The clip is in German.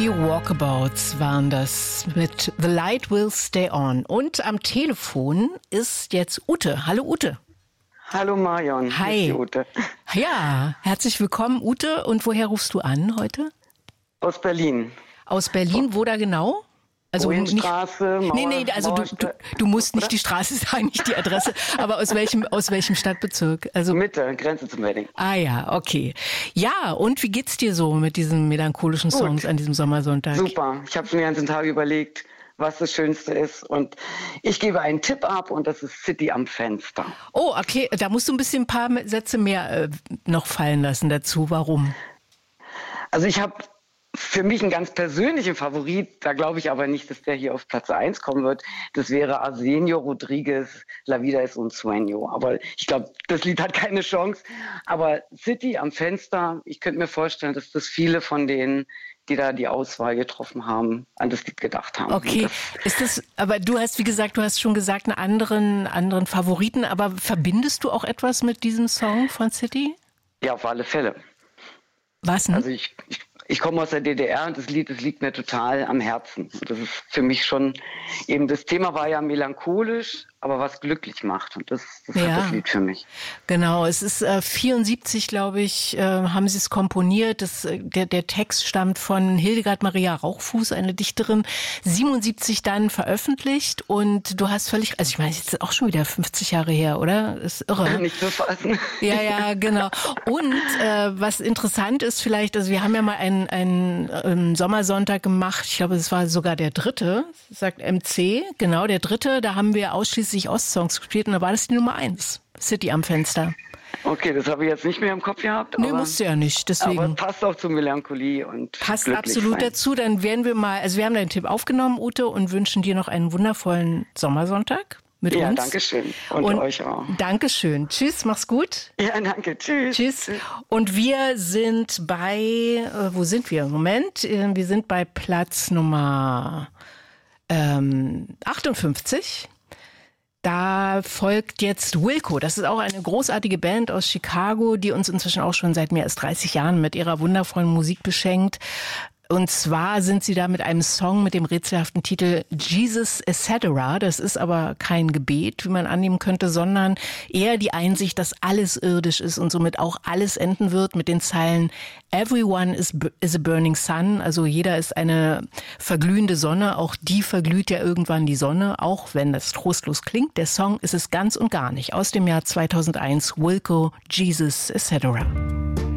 Die Walkabouts waren das mit The Light Will Stay On. Und am Telefon ist jetzt Ute. Hallo Ute. Hallo Marion. Hi. Ute. Ja, herzlich willkommen Ute. Und woher rufst du an heute? Aus Berlin. Aus Berlin, wo da genau? Also Straße, Nee, also du musst nicht die Straße sagen, nicht die Adresse, aber aus welchem Stadtbezirk? Also Mitte, Grenze zum Wedding. Ah ja, okay. Ja, und wie geht's dir so mit diesen melancholischen Songs an diesem Sommersonntag? Super, ich habe schon den ganzen Tag überlegt, was das Schönste ist. Und ich gebe einen Tipp ab und das ist City am Fenster. Oh, okay, da musst du ein paar Sätze mehr noch fallen lassen dazu. Warum? Also ich habe für mich einen ganz persönlichen Favorit, da glaube ich aber nicht, dass der hier auf Platz 1 kommen wird. Das wäre Arsenio Rodriguez, La Vida es un Sueño. Aber ich glaube, das Lied hat keine Chance. Aber City am Fenster, ich könnte mir vorstellen, dass das viele von denen, die da die Auswahl getroffen haben, an das Lied gedacht haben. Okay, aber du hast schon gesagt, einen anderen Favoriten, aber verbindest du auch etwas mit diesem Song von City? Ja, auf alle Fälle. Was denn? Also ich komme aus der DDR und das liegt mir total am Herzen. Das ist für mich schon, eben das Thema war ja melancholisch, aber was glücklich macht. Und das hat das Lied für mich. Genau, es ist 74, glaube ich, haben sie es komponiert. Der Text stammt von Hildegard Maria Rauchfuß, eine Dichterin, 77 dann veröffentlicht. Und du hast völlig, also ich meine, jetzt ist auch schon wieder 50 Jahre her, oder? Ist irre. Nicht zu fassen. Ja, genau. Und was interessant ist vielleicht, also wir haben ja mal einen Sommersonntag gemacht, ich glaube, es war sogar der 3., sagt MC, genau, der 3., da haben wir ausschließlich Ostsongs gespielt und da war das die Nummer 1, City am Fenster. Okay, das habe ich jetzt nicht mehr im Kopf gehabt. Nee, musst du ja nicht, deswegen. Aber passt auch zu Melancholie und passt absolut dazu, dann werden wir mal, also wir haben deinen Tipp aufgenommen, Ute, und wünschen dir noch einen wundervollen Sommersonntag mit uns. Ja, danke schön. Und euch auch. Dankeschön. Tschüss, mach's gut. Ja, danke. Tschüss. Tschüss. Und wir sind bei, wo sind wir? Moment, wir sind bei Platz Nummer 58. Da folgt jetzt Wilco. Das ist auch eine großartige Band aus Chicago, die uns inzwischen auch schon seit mehr als 30 Jahren mit ihrer wundervollen Musik beschenkt. Und zwar sind sie da mit einem Song mit dem rätselhaften Titel Jesus Etc. Das ist aber kein Gebet, wie man annehmen könnte, sondern eher die Einsicht, dass alles irdisch ist und somit auch alles enden wird mit den Zeilen Everyone is a burning sun. Also jeder ist eine verglühende Sonne. Auch die verglüht ja irgendwann die Sonne, auch wenn das trostlos klingt. Der Song ist es ganz und gar nicht. Aus dem Jahr 2001, Wilco, Jesus Etc.